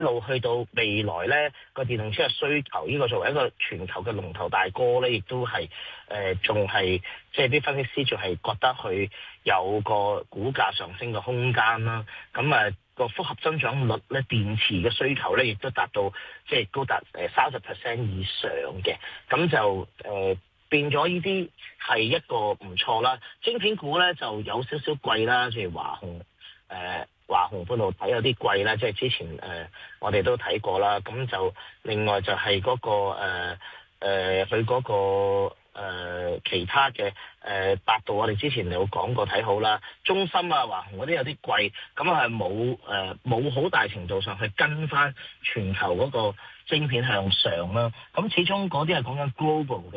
路去到未來咧，個電動車嘅需求，呢個作為一個全球嘅龍頭大哥咧，亦都係仲係即係啲分析師仲係覺得佢有個股價上升嘅空間啦。咁個複合增長率咧，電池嘅需求咧，亦都達到即係高達30% 以上嘅。咁就變咗呢啲係一個唔錯啦。晶片股咧就有少少貴啦，譬如華虹半導體有啲貴啦，即係之前我哋都睇過啦。咁就另外就係嗰佢嗰個其他嘅百度，我哋之前有講過睇好啦。中芯啊、華虹嗰啲有啲貴，咁係冇好大程度上去跟翻全球嗰個晶片向上啦。咁始終嗰啲係講緊 global 嘅。